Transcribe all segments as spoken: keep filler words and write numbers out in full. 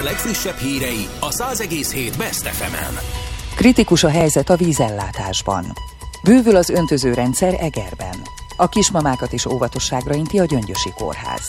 legfrissebb hírei a száz egész hét Best ef emen. Kritikus a helyzet a vízellátásban. Bővül az öntözőrendszer Egerben. A kismamákat is óvatosságra inti a Gyöngyösi Kórház.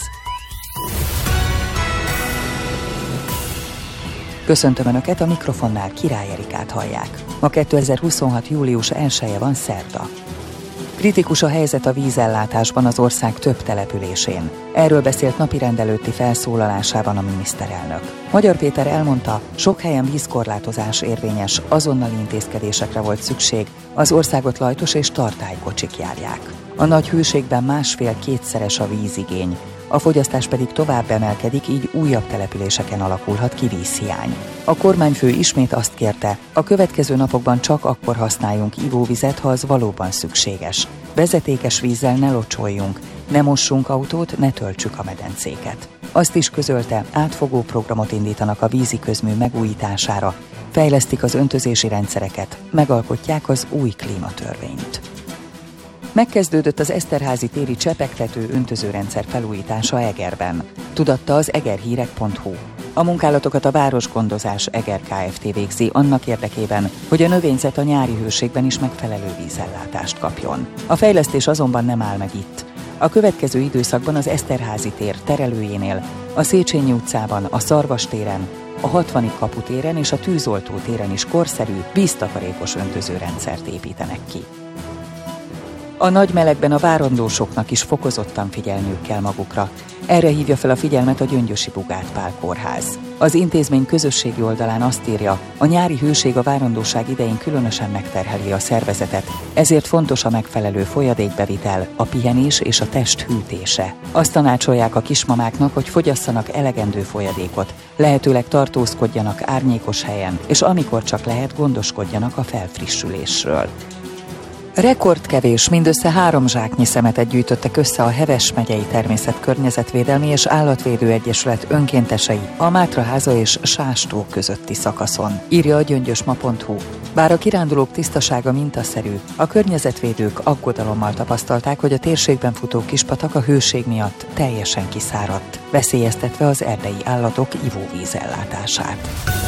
Köszöntöm Önöket, a mikrofonnál Király Erikát hallják. Ma kétezer-huszonhat. július elseje van, szerda. Kritikus a helyzet a vízellátásban az ország több településén. Erről beszélt napirend előtti felszólalásában a miniszterelnök. Magyar Péter elmondta, sok helyen vízkorlátozás érvényes, azonnali intézkedésekre volt szükség, az országot lajtos és tartálykocsik járják. A nagy hőségben másfél-kétszeres a vízigény, a fogyasztás pedig tovább emelkedik, így újabb településeken alakulhat ki vízhiány. A kormányfő ismét azt kérte, a következő napokban csak akkor használjunk ivóvizet, ha az valóban szükséges. Vezetékes vízzel ne locsoljunk, ne mossunk autót, ne töltsük a medencéket. Azt is közölte, átfogó programot indítanak a vízi közmű megújítására, fejlesztik az öntözési rendszereket, megalkotják az új klímatörvényt. Megkezdődött az Eszterházy téri csepegtető öntözőrendszer felújítása Egerben, tudatta az egerhírek pont hu. A munkálatokat a Városgondozás Eger Kft. Végzi annak érdekében, hogy a növényzet a nyári hőségben is megfelelő vízellátást kapjon. A fejlesztés azonban nem áll meg itt. A következő időszakban az Eszterházy tér terelőjénél, a Széchenyi utcában, a Szarvas téren, a hatvadik kapu téren és a Tűzoltó téren is korszerű, víztakarékos öntözőrendszert építenek ki. A nagy melegben a várandósoknak is fokozottan figyelniük kell magukra. Erre hívja fel a figyelmet a Gyöngyösi Bugát Pál Kórház. Az intézmény közösségi oldalán azt írja, a nyári hőség a várandóság idején különösen megterheli a szervezetet, ezért fontos a megfelelő folyadékbevitel, a pihenés és a test hűtése. Azt tanácsolják a kismamáknak, hogy fogyasszanak elegendő folyadékot, lehetőleg tartózkodjanak árnyékos helyen, és amikor csak lehet, gondoskodjanak a felfrissülésről. Rekordkevés, mindössze három zsáknyi szemetet gyűjtöttek össze a Heves megyei Természetkörnyezetvédelmi és Állatvédő Egyesület önkéntesei a Mátraháza és Sástó közötti szakaszon, írja a gyöngyösma pont hu. Bár a kirándulók tisztasága mintaszerű, a környezetvédők aggodalommal tapasztalták, hogy a térségben futó kispatak a hőség miatt teljesen kiszáradt, veszélyeztetve az erdei állatok ivóvízellátását.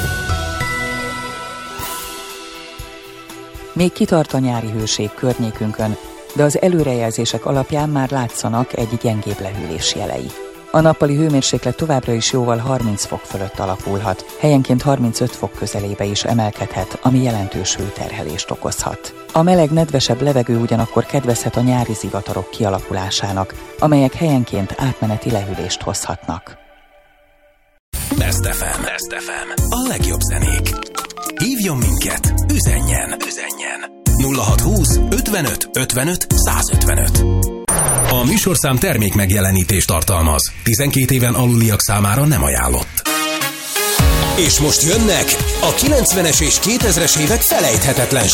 Még kitart a nyári hőség környékünkön, de az előrejelzések alapján már látszanak egy gyengébb lehűlés jelei. A nappali hőmérséklet továbbra is jóval harminc fok fölött alakulhat, helyenként harmincöt fok közelébe is emelkedhet, ami jelentős hőterhelést okozhat. A meleg, nedvesebb levegő ugyanakkor kedvezhet a nyári zivatarok kialakulásának, amelyek helyenként átmeneti lehűlést hozhatnak. Best ef em. Best ef em. A legjobb zenék. Hívjon minket, üzenjen, üzenjen. nulla hat húsz ötvenöt ötvenöt százötvenöt. A műsorszám termék megjelenítést tartalmaz. tizenkét éven aluliak számára nem ajánlott. És most jönnek a kilencvenes és kétezres évek felejthetetlen